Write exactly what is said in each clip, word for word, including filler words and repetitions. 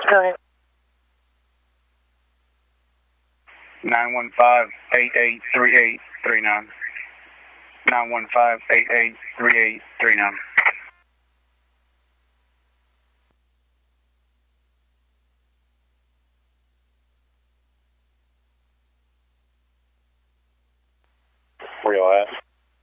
Go ahead. nine one five, eight eight three eight three nine. nine one five, eight eight three eight three nine. Where y'all at?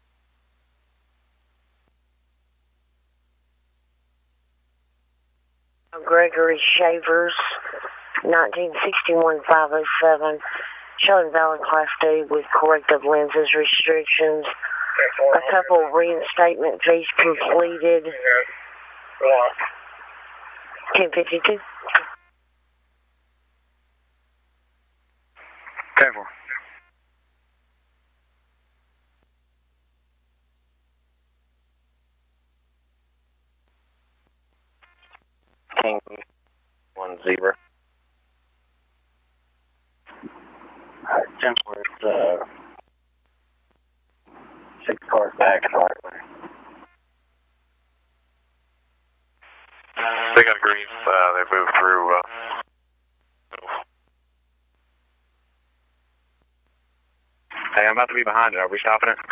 Gregory Shavers, nineteen sixty-one five oh seven, showing valid Class D with corrective lenses restrictions. A couple reinstatement fees completed. ten fifty-two. ten four. King one zero. Alright, Genworth, uh, six cars back and right way. They got a green, uh, they moved through, uh, hey, I'm about to be behind it. Are we stopping it?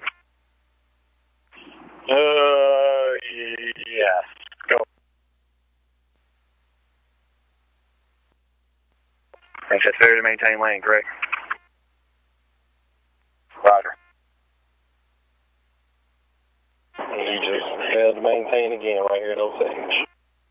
Uh, yes. Go. Thanks, that's fair to maintain lane, correct?